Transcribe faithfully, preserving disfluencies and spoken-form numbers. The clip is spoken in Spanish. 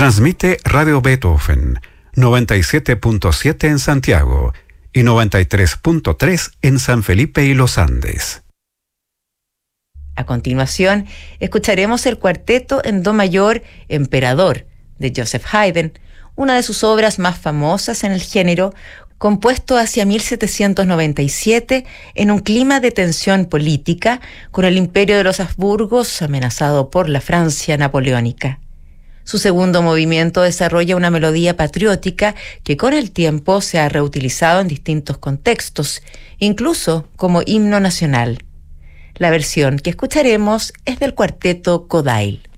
Transmite Radio Beethoven, noventa y siete punto siete en Santiago y noventa y tres punto tres en San Felipe y Los Andes. A continuación, escucharemos el cuarteto en do mayor Emperador de Joseph Haydn, una de sus obras más famosas en el género, compuesto hacia mil setecientos noventa y siete en un clima de tensión política con el imperio de los Habsburgos amenazado por la Francia napoleónica. Su segundo movimiento desarrolla una melodía patriótica que con el tiempo se ha reutilizado en distintos contextos, incluso como himno nacional. La versión que escucharemos es del cuarteto Kodail.